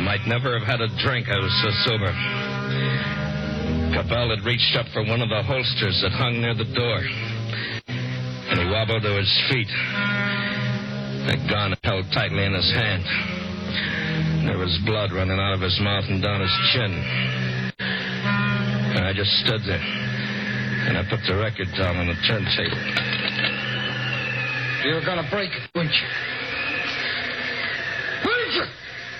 might never have had a drink. I was so sober. Cabell had reached up for one of the holsters that hung near the door. And he wobbled to his feet. The gun held tightly in his hand. There was blood running out of his mouth and down his chin. And I just stood there. And I put the record down on the turntable. You were going to break it, weren't you? Weren't you?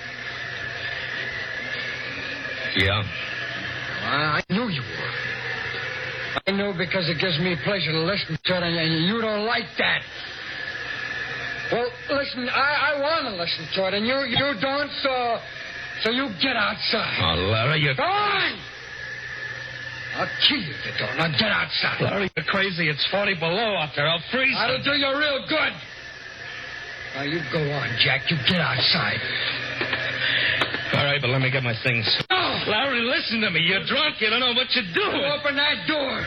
Yeah. I knew you were. I know because it gives me pleasure to listen to it, and you don't like that. Well, listen, I want to listen to it, and you don't, so you get outside. Oh, Larry, you... Go on! I'll kill you if you don't. Now get outside. Larry, you're crazy. It's 40 below out there. I'll freeze. That'll do you real good. Now, you go on, Jack. You get outside. All right, but let me get my things. No! Larry, listen to me. You're drunk. You don't know what you're doing. You open that door.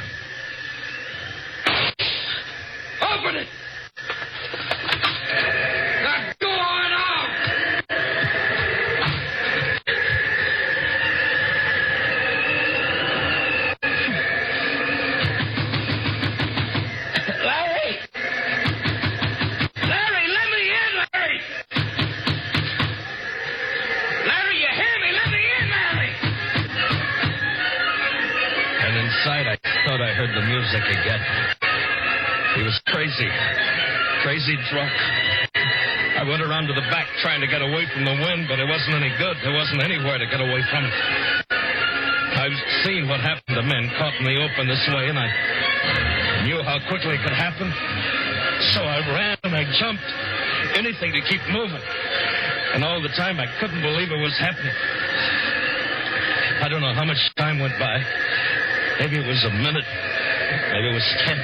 Open it! Now go on out! Larry! Larry, let me in, Larry! Larry, you hear me? Let me in, Larry! And inside, I thought I heard the music again. He was crazy drunk. I went around to the back trying to get away from the wind, but it wasn't any good. There wasn't anywhere to get away from it. I've seen what happened to men caught in the open this way, and I knew how quickly it could happen. So I ran and I jumped. Anything to keep moving. And all the time I couldn't believe it was happening. I don't know how much time went by. Maybe it was a minute. Maybe it was 10.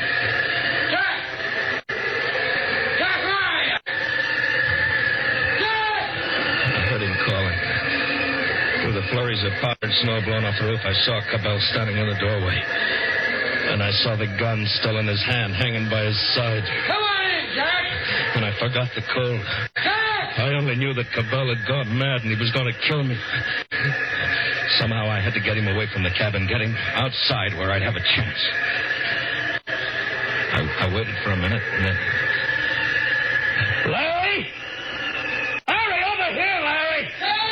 The flurries of powdered snow blown off the roof, I saw Cabell standing in the doorway. And I saw the gun still in his hand, hanging by his side. Come on in, Jack! And I forgot the cold. Jack! I only knew that Cabell had gone mad and he was going to kill me. Somehow I had to get him away from the cabin, get him outside where I'd have a chance. I waited for a minute and then... Larry! Larry, over here, Larry!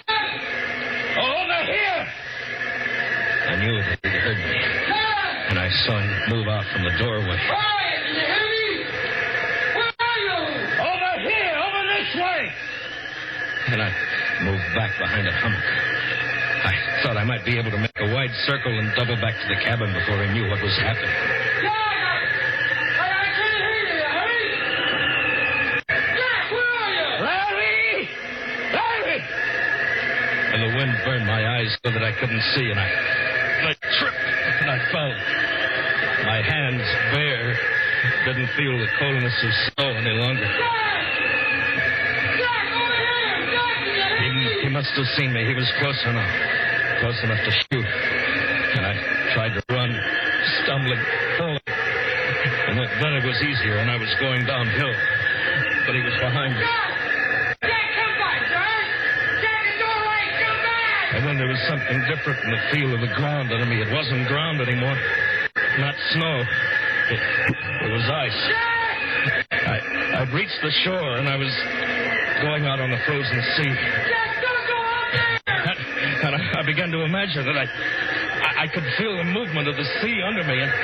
Over here! I knew that he'd heard me. And I saw him move out from the doorway. Quiet! Can you hear me? Where are you? Over here! Over this way! And I moved back behind a hummock. I thought I might be able to make a wide circle and double back to the cabin before I knew what was happening. Jack! I can't hear you. Hurry! Jack, where are you? Larry! Larry! And the wind burned my eyes so that I couldn't see, and I tripped and I fell. My hands bare, didn't feel the coldness of snow any longer. Jack! Jack, over here! Jack, can you hear me? He must have seen me. He was close enough to shoot. And I tried to run, stumbling, falling. And then it was easier, and I was going downhill. But he was behind me. Jack! Jack, come back, Jack! Jack, it's all right! Come back! And then there was something different in the feel of the ground under me. It wasn't ground anymore. Not snow. It was ice. I'd reached the shore, and I was going out on the frozen sea. Jack, don't go out there! And I began to imagine that I could feel the movement of the sea under me. And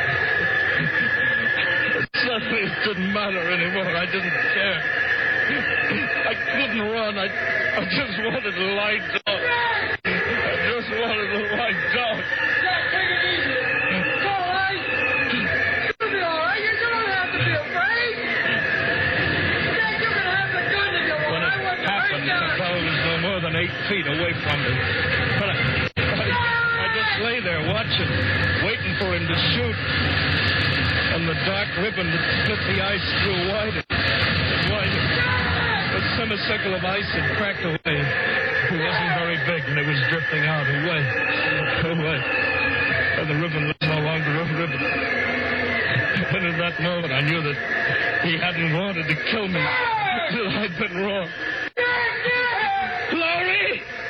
suddenly it didn't matter anymore. I didn't care. I couldn't run. I just wanted to lie down. I just wanted to lie down. Jack, take it easy. It's all right. You'll be all right. You don't have to be afraid. Jack, you can have the gun if you want. When I it wasn't happened, hurt the down. fellow was no more than 8 feet away from me. But I just lay there watching, waiting for him to shoot. And the dark ribbon that split the ice grew wider and wider. A semicircle of ice had cracked away. It wasn't very big, and it was drifting out away. And the ribbon was no longer a ribbon. And in that moment, I knew that he hadn't wanted to kill me. That I'd been wrong.